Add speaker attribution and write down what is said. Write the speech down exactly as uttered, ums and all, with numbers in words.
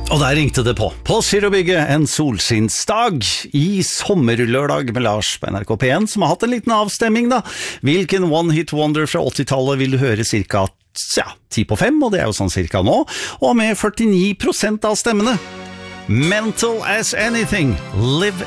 Speaker 1: Og der ringte det på. På Skirobygget, en solskinnsdag i sommerlørdag med Lars på N R K P en, som har hatt en liten avstemming da. Hvilken one-hit wonder fra åttitallet vil du høre cirka ja, ti på fem, og det er jo sånn cirka nå, og med førtini prosent av stemmene. Mental as Anything, Live